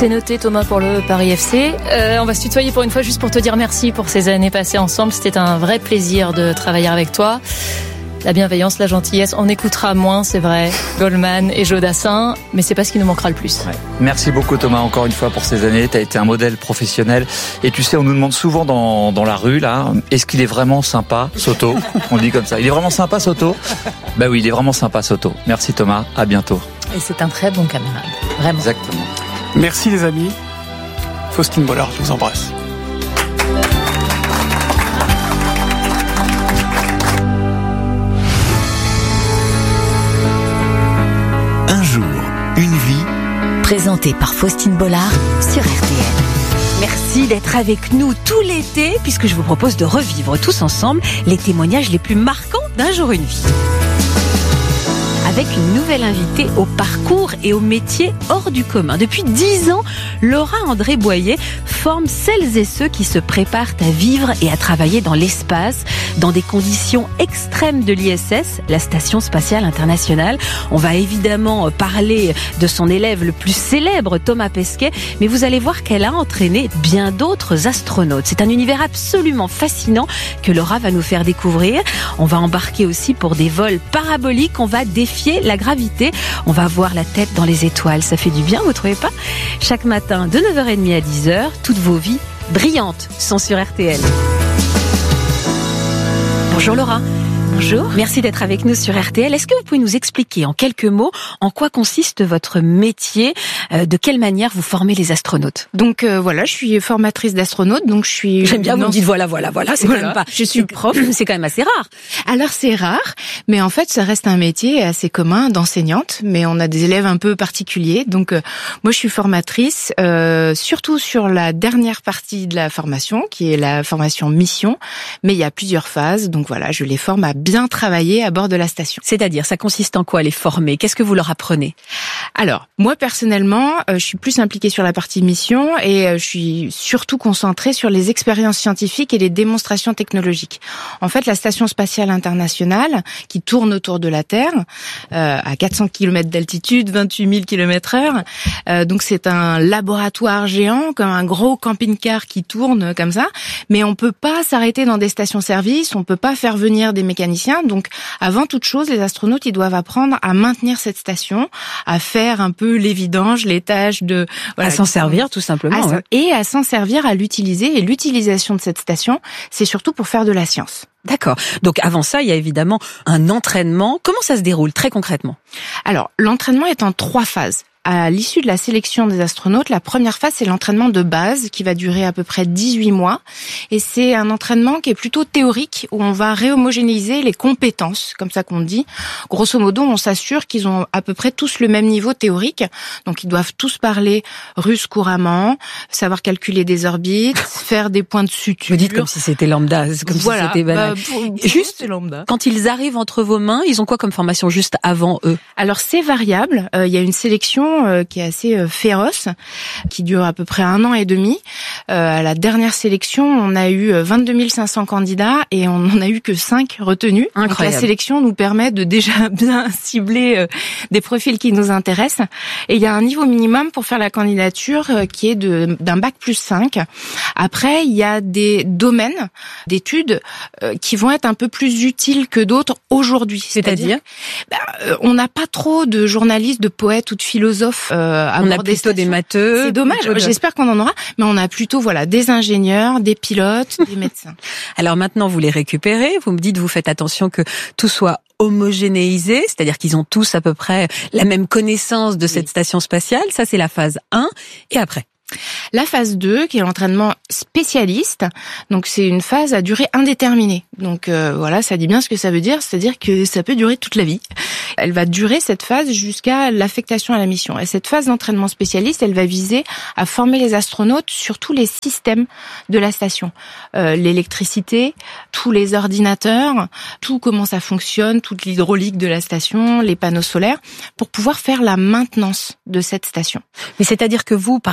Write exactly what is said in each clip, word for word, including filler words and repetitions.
C'est noté, Thomas, pour le Paris F C. Euh, on va se tutoyer pour une fois, juste pour te dire merci pour ces années passées ensemble. C'était un vrai plaisir de travailler avec toi. La bienveillance, la gentillesse, on écoutera moins, c'est vrai, Goldman et Jodassin, mais c'est pas ce qui nous manquera le plus. Ouais. Merci beaucoup, Thomas, encore une fois pour ces années. Tu as été un modèle professionnel. Et tu sais, on nous demande souvent dans, dans la rue, là, est-ce qu'il est vraiment sympa, Soto? On dit comme ça. Il est vraiment sympa, Soto? Bah oui, il est vraiment sympa, Soto. Merci, Thomas. À bientôt. Et c'est un très bon camarade. Vraiment. Exactement. Merci, les amis. Faustine Bollard, je vous embrasse. Une vie, présenté par Faustine Bollard sur R T L. Merci d'être avec nous tout l'été, puisque je vous propose de revivre tous ensemble les témoignages les plus marquants d'un jour une vie. Avec une nouvelle invitée au parcours et au métier hors du commun. Depuis dix ans, Laura André Boyer forme celles et ceux qui se préparent à vivre et à travailler dans l'espace, dans des conditions extrêmes de l'I S S, la Station Spatiale Internationale. On va évidemment parler de son élève le plus célèbre, Thomas Pesquet, mais vous allez voir qu'elle a entraîné bien d'autres astronautes. C'est un univers absolument fascinant que Laura va nous faire découvrir. On va embarquer aussi pour des vols paraboliques, on va défier la gravité, on va voir la tête dans les étoiles. Ça fait du bien, vous trouvez pas? Chaque matin de neuf heures trente à dix heures, toutes vos vies brillantes sont sur R T L. Bonjour Laura. Bonjour. Merci d'être avec nous sur R T L. Est-ce que vous pouvez nous expliquer en quelques mots en quoi consiste votre métier, euh, de quelle manière vous formez les astronautes? Donc euh, voilà, je suis formatrice d'astronautes, donc je suis... J'aime bien, vous me dites voilà, voilà, voilà, c'est voilà. Quand même pas... Je suis prof, c'est quand même assez rare. Alors c'est rare, mais en fait ça reste un métier assez commun d'enseignante, mais on a des élèves un peu particuliers. Donc euh, moi je suis formatrice, euh, surtout sur la dernière partie de la formation, qui est la formation mission, mais il y a plusieurs phases, donc voilà, je les forme à bien travailler à bord de la station. C'est-à-dire, ça consiste en quoi les former? Qu'est-ce que vous leur apprenez? Alors, moi personnellement, euh, je suis plus impliquée sur la partie mission et euh, je suis surtout concentrée sur les expériences scientifiques et les démonstrations technologiques. En fait, la Station Spatiale Internationale, qui tourne autour de la Terre, euh, à quatre cents kilomètres d'altitude, vingt-huit mille kilomètres heure, euh, donc c'est un laboratoire géant, comme un gros camping-car qui tourne comme ça, mais on peut pas s'arrêter dans des stations-service, on peut pas faire venir des mécaniciens. Donc, avant toute chose, les astronautes, ils doivent apprendre à maintenir cette station, à faire un peu les vidanges, les tâches de... Voilà, à s'en servir, tout simplement. À, ouais. Et à s'en servir, à l'utiliser. Et l'utilisation de cette station, c'est surtout pour faire de la science. D'accord. Donc, avant ça, il y a évidemment un entraînement. Comment ça se déroule, très concrètement? Alors, l'entraînement est en trois phases. À l'issue de la sélection des astronautes, la première phase, c'est l'entraînement de base qui va durer à peu près dix-huit mois. Et c'est un entraînement qui est plutôt théorique où on va réhomogénéiser les compétences, comme ça qu'on dit. Grosso modo, on s'assure qu'ils ont à peu près tous le même niveau théorique. Donc, ils doivent tous parler russe couramment, savoir calculer des orbites, faire des points de suture. Vous dites comme si c'était lambda, comme voilà, si c'était banal. Bah, pour, pour juste, c'est lambda. Quand ils arrivent entre vos mains, ils ont quoi comme formation juste avant eux? Alors, c'est variable. Euh, il y a une sélection qui est assez féroce, qui dure à peu près un an et demi. Euh, à la dernière sélection, on a eu vingt-deux mille cinq cents candidats et on n'en a eu que cinq retenus. Incroyable. Donc la sélection nous permet de déjà bien cibler euh, des profils qui nous intéressent. Et il y a un niveau minimum pour faire la candidature euh, qui est de, d'un bac plus cinq. Après, il y a des domaines d'études euh, qui vont être un peu plus utiles que d'autres aujourd'hui. C'est-à-dire, bah, euh, on n'a pas trop de journalistes, de poètes ou de philosophes. Euh, on a plutôt des matheux. C'est dommage. De... J'espère qu'on en aura, mais on a plutôt voilà des ingénieurs, des pilotes, des médecins. Alors maintenant, vous les récupérez. Vous me dites, vous faites attention que tout soit homogénéisé, c'est-à-dire qu'ils ont tous à peu près la même connaissance de cette oui. station spatiale. Ça, c'est la phase un. Et après? La phase deux, qui est l'entraînement spécialiste, donc c'est une phase à durée indéterminée. Donc euh, voilà, ça dit bien ce que ça veut dire, c'est-à-dire que ça peut durer toute la vie. Elle va durer cette phase jusqu'à l'affectation à la mission. Et cette phase d'entraînement spécialiste, elle va viser à former les astronautes sur tous les systèmes de la station. Euh, l'électricité, tous les ordinateurs, tout comment ça fonctionne, toute l'hydraulique de la station, les panneaux solaires, pour pouvoir faire la maintenance de cette station. Mais c'est-à-dire que vous, par exemple,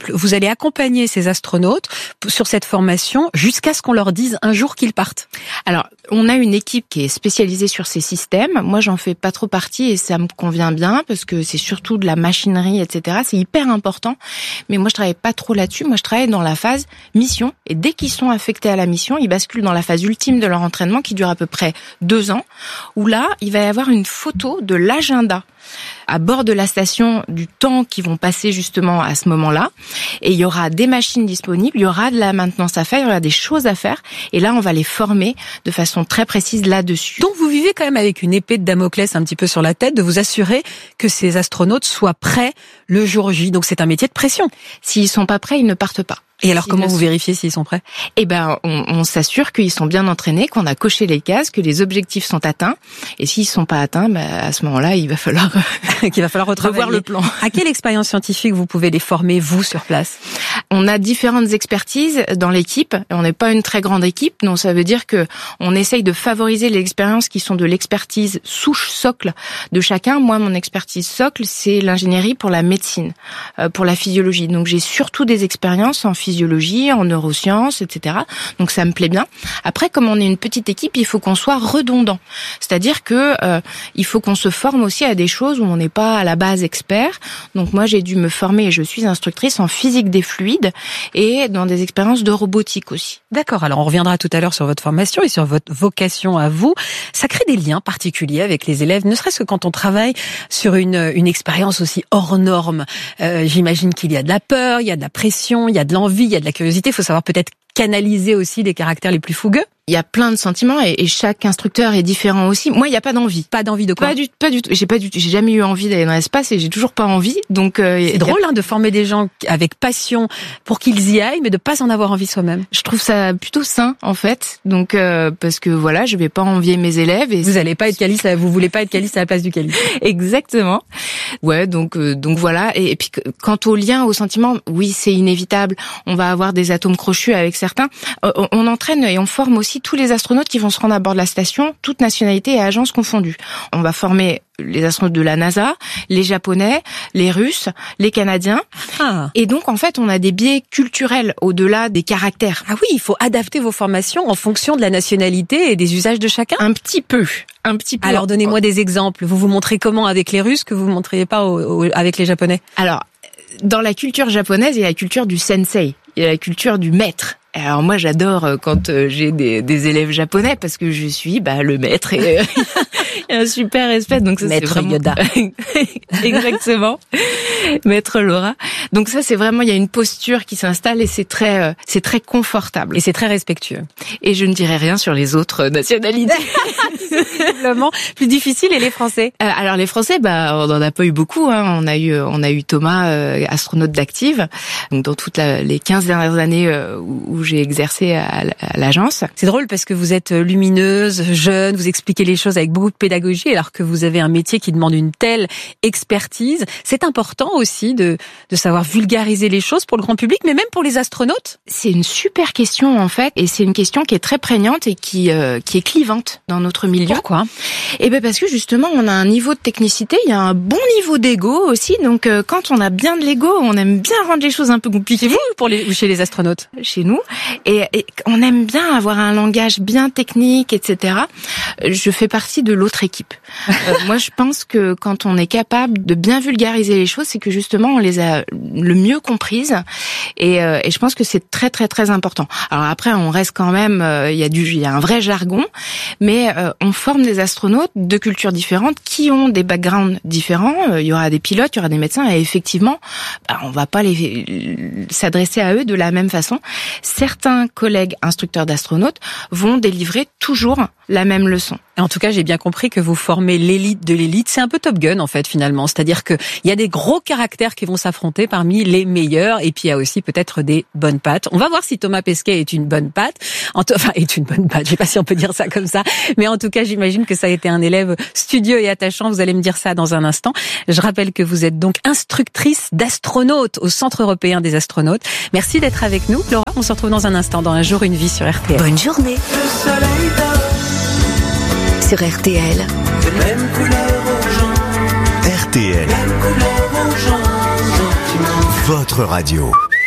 exemple, vous allez accompagner ces astronautes sur cette formation jusqu'à ce qu'on leur dise un jour qu'ils partent. Alors, on a une équipe qui est spécialisée sur ces systèmes. Moi, j'en fais pas trop partie et ça me convient bien parce que c'est surtout de la machinerie, et cetera. C'est hyper important. Mais moi, je travaille pas trop là-dessus. Moi, je travaille dans la phase mission. Et dès qu'ils sont affectés à la mission, ils basculent dans la phase ultime de leur entraînement qui dure à peu près deux ans, où là, il va y avoir une photo de l'agenda à bord de la station du temps qu'ils vont passer justement à ce moment-là. Et il y aura des machines disponibles, il y aura de la maintenance à faire, il y aura des choses à faire. Et là, on va les former de façon très précise là-dessus. Donc vous vivez quand même avec une épée de Damoclès un petit peu sur la tête de vous assurer que ces astronautes soient prêts le jour J. Donc c'est un métier de pression. S'ils sont pas prêts, ils ne partent pas. Et alors, comment vous vérifiez s'ils sont prêts? Eh ben, on, on s'assure qu'ils sont bien entraînés, qu'on a coché les cases, que les objectifs sont atteints. Et s'ils sont pas atteints, ben, à ce moment-là, il va falloir qu'il va falloir revoir le plan. À quelle expérience scientifique vous pouvez les former, vous, sur place? On a différentes expertises dans l'équipe. On n'est pas une très grande équipe, donc ça veut dire que on essaye de favoriser les expériences qui sont de l'expertise souche socle de chacun. Moi, mon expertise socle, c'est l'ingénierie pour la médecine, euh, pour la physiologie. Donc, j'ai surtout des expériences en physiologie, en neurosciences, et cetera. Donc ça me plaît bien. Après, comme on est une petite équipe, il faut qu'on soit redondant. C'est-à-dire que euh, il faut qu'on se forme aussi à des choses où on n'est pas à la base expert. Donc moi, j'ai dû me former et je suis instructrice en physique des fluides et dans des expériences de robotique aussi. D'accord. Alors on reviendra tout à l'heure sur votre formation et sur votre vocation à vous. Ça crée des liens particuliers avec les élèves, ne serait-ce que quand on travaille sur une, une expérience aussi hors norme. Euh, j'imagine qu'il y a de la peur, il y a de la pression, il y a de l'envie, il y a de la curiosité, il faut savoir peut-être canaliser aussi les caractères les plus fougueux. Il y a plein de sentiments et, et chaque instructeur est différent aussi. Moi, il n'y a pas d'envie. Pas d'envie de quoi? Pas du, pas du tout. J'ai pas du, j'ai jamais eu envie d'aller dans l'espace et j'ai toujours pas envie. Donc euh, c'est drôle a... hein, de former des gens avec passion pour qu'ils y aillent, mais de pas en avoir envie soi-même. Je trouve ça plutôt sain en fait. Donc euh, parce que voilà, je vais pas envier mes élèves. Et vous allez pas être calice, vous voulez pas être calice à la place du calice. Exactement. Ouais, donc euh, donc voilà. Et, et puis quant au lien, au sentiment, oui, c'est inévitable. On va avoir des atomes crochus avec certains. Euh, on, on entraîne et on forme aussi tous les astronautes qui vont se rendre à bord de la station, toutes nationalités et agences confondues. On va former les astronautes de la NASA, les Japonais, les Russes, les Canadiens. Ah. Et donc, en fait, on a des biais culturels au-delà des caractères. Ah oui, il faut adapter vos formations en fonction de la nationalité et des usages de chacun. Un petit peu. Un petit peu. Alors, donnez-moi des exemples. Vous vous montrez comment avec les Russes que vous ne montriez pas au, au, avec les Japonais? Alors, dans la culture japonaise, il y a la culture du sensei. Il y a la culture du maître. Alors moi j'adore quand j'ai des, des élèves japonais parce que je suis bah le maître et il y a un super respect, donc ça maître c'est vraiment... Yoda. Exactement. Maître Laura. Donc ça c'est vraiment, il y a une posture qui s'installe et c'est très c'est très confortable et c'est très respectueux. Et je ne dirai rien sur les autres nationalités. Simplement plus difficile. Et les Français? euh, Alors les Français, bah on en a pas eu beaucoup. Hein. On a eu on a eu Thomas, euh, astronaute d'Active, donc dans toutes la, les quinze dernières années euh, où, où j'ai exercé à, à l'agence. C'est drôle parce que vous êtes lumineuse, jeune, vous expliquez les choses avec beaucoup de pédagogie, alors que vous avez un métier qui demande une telle expertise. C'est important aussi de de savoir vulgariser les choses pour le grand public, mais même pour les astronautes. C'est une super question en fait, et c'est une question qui est très prégnante et qui euh, qui est clivante dans notre milieu. Pourquoi? Eh ben parce que justement on a un niveau de technicité, il y a un bon niveau d'ego aussi. Donc euh, quand on a bien de l'ego, on aime bien rendre les choses un peu compliquées. Vous pour les chez les astronautes? Chez nous. Et, et on aime bien avoir un langage bien technique, et cetera. Je fais partie de l'autre équipe. euh, moi, je pense que quand on est capable de bien vulgariser les choses, c'est que justement on les a le mieux comprises. Et, euh, et je pense que c'est très très très important. Alors après, on reste quand même, euh, il y a du, il y a un vrai jargon, mais euh, on forme des astronautes de cultures différentes qui ont des backgrounds différents. Euh, il y aura des pilotes, il y aura des médecins, et effectivement, bah, on va pas les s'adresser à eux de la même façon. Certains collègues instructeurs d'astronautes vont délivrer toujours la même leçon. En tout cas, j'ai bien compris que vous formez l'élite de l'élite. C'est un peu Top Gun, en fait, finalement. C'est-à-dire que il y a des gros caractères qui vont s'affronter parmi les meilleurs. Et puis, il y a aussi peut-être des bonnes pattes. On va voir si Thomas Pesquet est une bonne patte. Enfin, est une bonne patte. Je sais pas si on peut dire ça comme ça. Mais en tout cas, j'imagine que ça a été un élève studieux et attachant. Vous allez me dire ça dans un instant. Je rappelle que vous êtes donc instructrice d'astronautes au Centre européen des astronautes. Merci d'être avec nous. Laura, on se retrouve dans un instant dans Un jour, une vie sur R T L. Bonne journée. Sur R T L. Même couleur aux gens. R T L. Même couleur aux gens. Votre radio.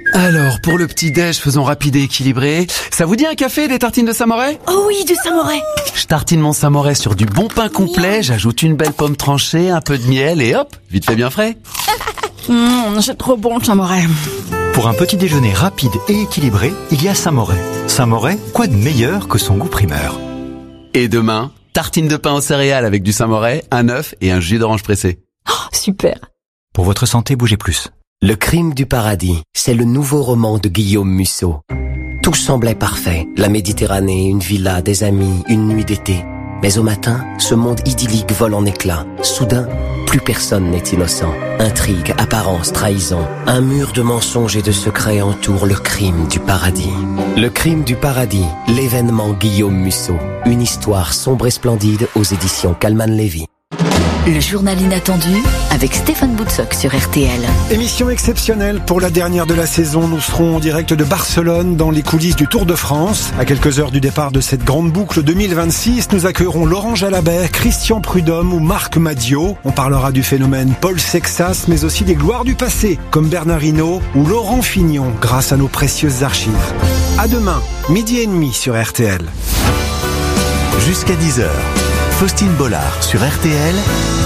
Alors, pour le petit-déj, faisons rapide et équilibré. Ça vous dit un café et des tartines de Saint-Moré ? Oh oui, du Saint-Moré. Je tartine mon Saint-Moré sur du bon pain complet, j'ajoute une belle pomme tranchée, un peu de miel et hop, vite fait bien frais. Mmh, c'est trop bon le Saint-Moré. Pour un petit déjeuner rapide et équilibré, il y a Saint-Moré. Saint-Moré, quoi de meilleur que son goût primeur ? Et demain, tartine de pain aux céréales avec du Saint-Moré, un œuf et un jus d'orange pressé. Oh, super. Pour votre santé, bougez plus. Le crime du paradis, c'est le nouveau roman de Guillaume Musso. Tout semblait parfait. La Méditerranée, une villa, des amis, une nuit d'été. Mais au matin, ce monde idyllique vole en éclats. Soudain, plus personne n'est innocent. Intrigue, apparence, trahison. Un mur de mensonges et de secrets entoure le crime du paradis. Le crime du paradis, l'événement Guillaume Musso. Une histoire sombre et splendide aux éditions Calman-Lévy. Le journal inattendu avec Stéphane Boutsock sur R T L. Émission exceptionnelle pour la dernière de la saison. Nous serons en direct de Barcelone dans les coulisses du Tour de France. À quelques heures du départ de cette grande boucle deux mille vingt-six, nous accueillerons Laurent Jalabert, Christian Prudhomme ou Marc Madiot. On parlera du phénomène Paul Sexas, mais aussi des gloires du passé, comme Bernard Hinault ou Laurent Fignon, grâce à nos précieuses archives. À demain, midi et demi sur R T L. Jusqu'à dix heures, Faustine Bollard sur R T L.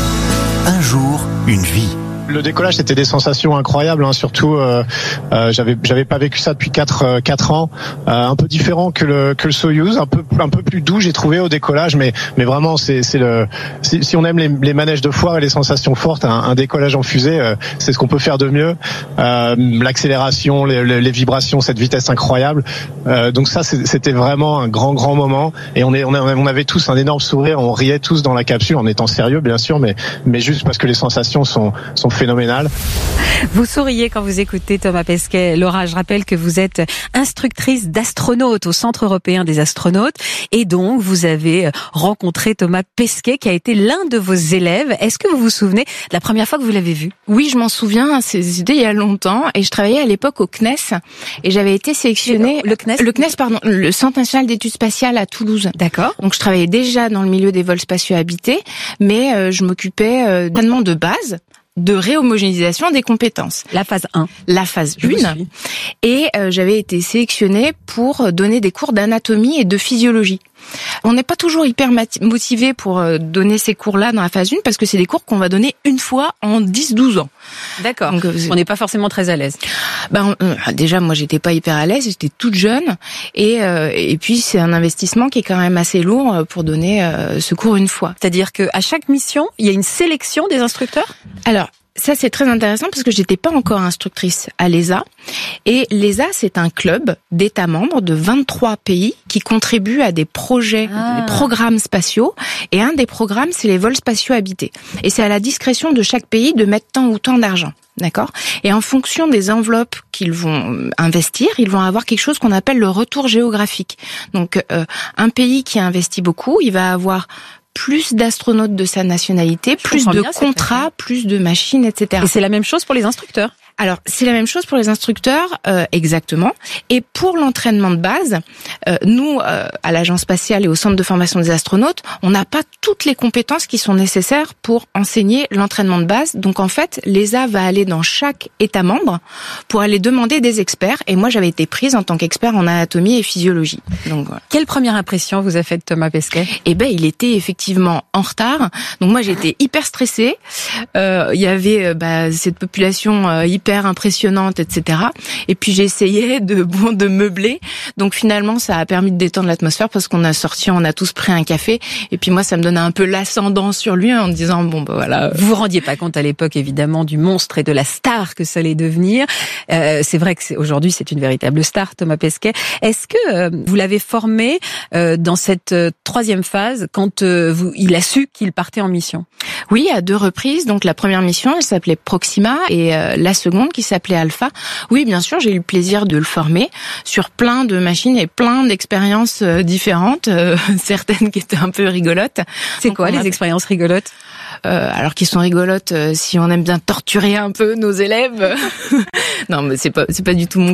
Un jour, une vie. Le décollage, c'était des sensations incroyables, hein, surtout euh, euh, j'avais j'avais pas vécu ça depuis quatre euh, quatre ans, euh, un peu différent que le que le Soyouz, un peu un peu plus doux, j'ai trouvé au décollage, mais mais vraiment c'est c'est le si, si on aime les, les manèges de foire et les sensations fortes, un, un décollage en fusée, euh, c'est ce qu'on peut faire de mieux. Euh, l'accélération, les, les, les vibrations, cette vitesse incroyable. Euh, donc ça c'était vraiment un grand grand moment et on est on, a, on avait tous un énorme sourire, on riait tous dans la capsule en étant sérieux bien sûr, mais mais juste parce que les sensations sont sont phénoménal. Vous souriez quand vous écoutez Thomas Pesquet. Laura, je rappelle que vous êtes instructrice d'astronautes au Centre européen des astronautes et donc vous avez rencontré Thomas Pesquet qui a été l'un de vos élèves. Est-ce que vous vous souvenez de la première fois que vous l'avez vu ? Oui, je m'en souviens, c'était il y a longtemps et je travaillais à l'époque au C N E S et j'avais été sélectionnée... Le C N E S ? Le C N E S, pardon, le Centre national d'études spatiales à Toulouse. D'accord. Donc je travaillais déjà dans le milieu des vols spatiaux habités, mais euh, je m'occupais euh, d'entraînement de base, de réhomogénéisation des compétences. La phase un. La phase un. Et euh, j'avais été sélectionnée pour donner des cours d'anatomie et de physiologie. On n'est pas toujours hyper motivé pour donner ces cours-là dans la phase un parce que c'est des cours qu'on va donner une fois en dix douze ans. D'accord. Donc, on n'est pas forcément très à l'aise. Ben, euh, déjà, moi, j'étais pas hyper à l'aise, j'étais toute jeune. Et, euh, et puis, c'est un investissement qui est quand même assez lourd pour donner euh, ce cours une fois. C'est-à-dire qu'à chaque mission, il y a une sélection des instructeurs ? Alors, ça, c'est très intéressant parce que j'étais pas encore instructrice à l'E S A. Et l'E S A, c'est un club d'États membres de vingt-trois pays qui contribuent à des projets, ah. des programmes spatiaux. Et un des programmes, c'est les vols spatiaux habités. Et c'est à la discrétion de chaque pays de mettre tant ou tant d'argent. D'accord ? Et en fonction des enveloppes qu'ils vont investir, ils vont avoir quelque chose qu'on appelle le retour géographique. Donc, euh, un pays qui investit beaucoup, il va avoir plus d'astronautes de sa nationalité, Je plus de bien, contrats, plus de machines, et cetera. Et c'est la même chose pour les instructeurs ? Alors, c'est la même chose pour les instructeurs, euh, exactement. Et pour l'entraînement de base, euh, nous, euh, à l'Agence spatiale et au Centre de formation des astronautes, on n'a pas toutes les compétences qui sont nécessaires pour enseigner l'entraînement de base. Donc, en fait, l'E S A va aller dans chaque État membre pour aller demander des experts. Et moi, j'avais été prise en tant qu'expert en anatomie et physiologie. Donc, voilà. Quelle première impression vous a faite Thomas Pesquet ? Eh ben, il était effectivement en retard. Donc, moi, j'étais hyper stressée. Euh, il y avait euh, bah, cette population euh, hyper impressionnante, et cetera. Et puis j'ai essayé de bon de meubler. Donc finalement, ça a permis de détendre l'atmosphère parce qu'on a sorti, on a tous pris un café. Et puis moi, ça me donnait un peu l'ascendant sur lui en me disant bon bah voilà. Vous vous rendiez pas compte à l'époque évidemment du monstre et de la star que ça allait devenir. Euh, c'est vrai que c'est, aujourd'hui c'est une véritable star, Thomas Pesquet. Est-ce que euh, vous l'avez formé euh, dans cette euh, troisième phase quand euh, vous, il a su qu'il partait en mission ? Oui, à deux reprises. Donc la première mission, elle s'appelait Proxima et euh, la seconde qui s'appelait Alpha. Oui, bien sûr, j'ai eu le plaisir de le former sur plein de machines et plein d'expériences euh, différentes, euh, certaines qui étaient un peu rigolotes. C'est Donc, quoi les a... expériences rigolotes ? Euh, alors qui sont rigolotes euh, si on aime bien torturer un peu nos élèves. Non, mais c'est pas c'est pas du tout mon